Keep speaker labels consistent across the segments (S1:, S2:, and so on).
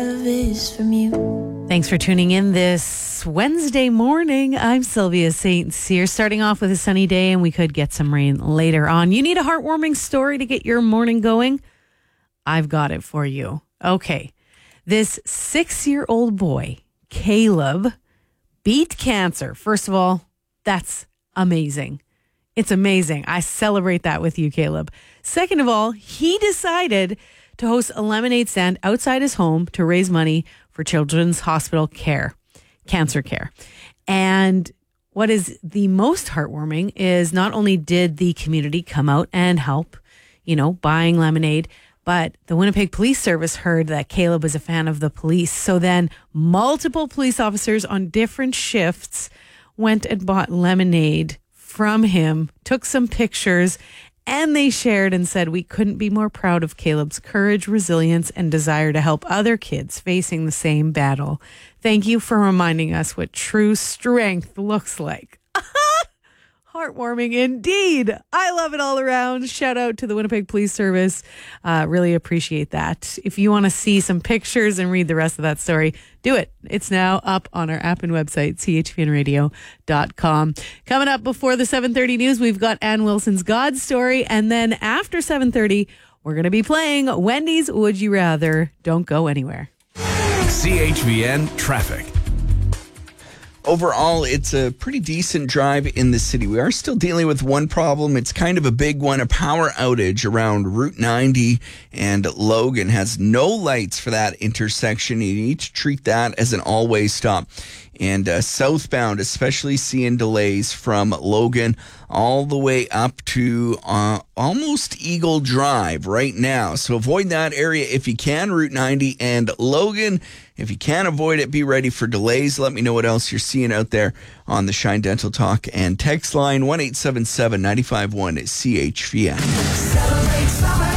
S1: is from you.
S2: Thanks for tuning in this Wednesday morning. I'm Sylvia St. Cyr, starting off with a sunny day, and we could get some rain later on. You need a heartwarming story to get your morning going? I've got it for you. Okay. This 6-year-old boy, Caleb, beat cancer. First of all, that's amazing. It's amazing. I celebrate that with you, Caleb. Second of all, he decided to host a lemonade stand outside his home to raise money for Children's Hospital cancer care. And what is the most heartwarming is not only did the community come out and help, buying lemonade, but the Winnipeg Police Service heard that Caleb was a fan of the police. So then multiple police officers on different shifts went and bought lemonade from him, took some pictures, and they shared and said, we couldn't be more proud of Caleb's courage, resilience, and desire to help other kids facing the same battle. Thank you for reminding us what true strength looks like. Heartwarming indeed. I love it all around. Shout out to the Winnipeg Police Service. Really appreciate that. If you want to see some pictures and read the rest of that story, do it. It's now up on our app and website, chvnradio.com. Coming up before the 7:30 news, we've got Ann Wilson's God Story. And then after 7:30, we're going to be playing Wendy's Would You Rather. Don't go anywhere.
S3: CHVN Traffic.
S4: Overall, it's a pretty decent drive in the city. We are still dealing with one problem. It's kind of a big one. A power outage around Route 90 and Logan has no lights for that intersection. You need to treat that as an all-way stop. And southbound, especially seeing delays from Logan all the way up to almost Eagle Drive right now. So avoid that area if you can, Route 90 and Logan. If you can't avoid it, be ready for delays. Let me know what else you're seeing out there on the Shine Dental Talk and text line 1-877-951-CHVN.
S1: Celebrate summer.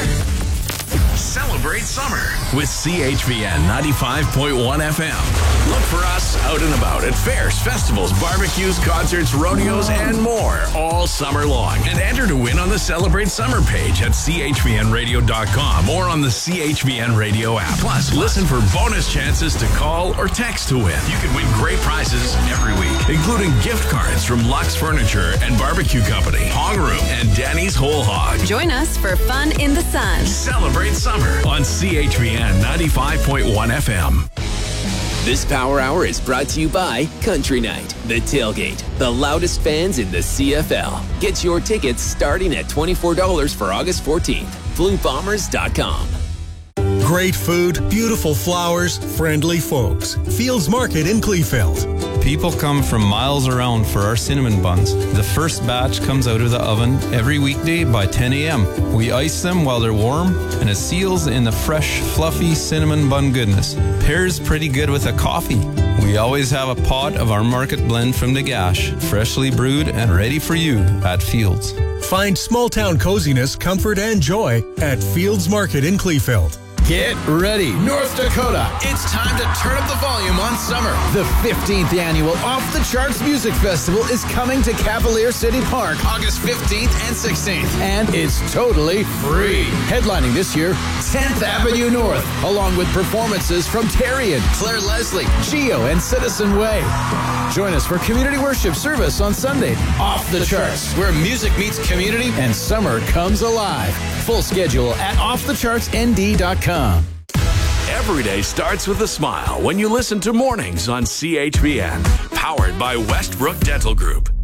S3: Celebrate summer with CHVN 95.1 FM. Look for us out and about at fairs, festivals, barbecues, concerts, rodeos, and more all summer long. And enter to win on the Celebrate Summer page at chvnradio.com or on the CHVN Radio app. Plus, listen for bonus chances to call or text to win. You can win great prizes every week, including gift cards from Lux Furniture and Barbecue Company, Hog Room, and Danny's Whole Hog.
S5: Join us for fun in the sun.
S3: Celebrate summer on CHVN 95.1 FM.
S6: This Power Hour is brought to you by Country Night, The Tailgate, the loudest fans in the CFL. Get your tickets starting at $24 for August 14th. BlueBombers.com.
S7: Great food, beautiful flowers, friendly folks. Fields Market in Kleefeld.
S8: People come from miles around for our cinnamon buns. The first batch comes out of the oven every weekday by 10 a.m. We ice them while they're warm, and it seals in the fresh, fluffy cinnamon bun goodness. Pairs pretty good with a coffee. We always have a pot of our market blend from Nagash, freshly brewed and ready for you at Fields.
S7: Find small town coziness, comfort, and joy at Fields Market in Kleefeld.
S9: Get ready, North Dakota. It's time to turn up the volume on summer. The 15th annual Off the Charts Music Festival is coming to Cavalier City Park August 15th and 16th. And it's totally free. Headlining this year, 10th Avenue North, along with performances from Terrian, Claire Leslie, Geo, and Citizen Way. Join us for community worship service on Sunday. Off the Charts, where music meets community and summer comes alive. Full schedule at offthechartsnd.com.
S3: Every day starts with a smile when you listen to Mornings on CHVN, powered by Westbrook Dental Group.